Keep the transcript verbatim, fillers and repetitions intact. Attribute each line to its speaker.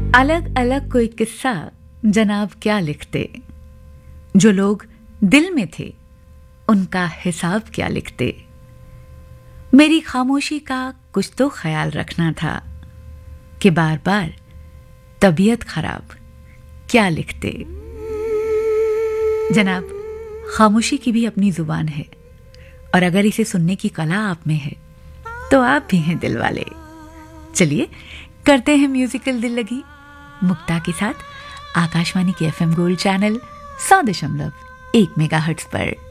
Speaker 1: अलग अलग कोई किस्सा जनाब क्या लिखते, जो लोग दिल में थे उनका हिसाब क्या लिखते। मेरी खामोशी का कुछ तो ख्याल रखना था कि बार बार तबीयत खराब क्या लिखते। जनाब, खामोशी की भी अपनी जुबान है, और अगर इसे सुनने की कला आप में है तो आप भी हैं दिल वाले। चलिए करते हैं म्यूजिकल दिल लगी मुक्ता के साथ आकाशवाणी के एफएम गोल्ड चैनल सौ दशमलव एक मेगाहर्ट्ज पर।